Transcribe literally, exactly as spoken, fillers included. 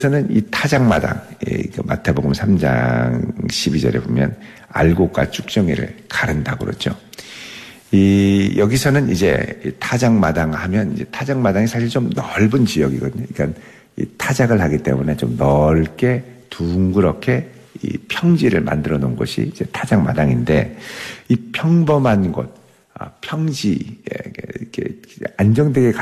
저는 이 타작마당, 마태복음 삼 장 십이 절에 보면 알곡과 쭉정이를 가른다고 그러죠. 이, 여기서는 이제 타작마당 하면 이제 타작마당이 사실 좀 넓은 지역이거든요. 그러니까 이 타작을 하기 때문에 좀 넓게 둥그렇게 이 평지를 만들어 놓은 곳이 이제 타작마당인데 이 평범한 곳, 평지, 이렇게 안정되게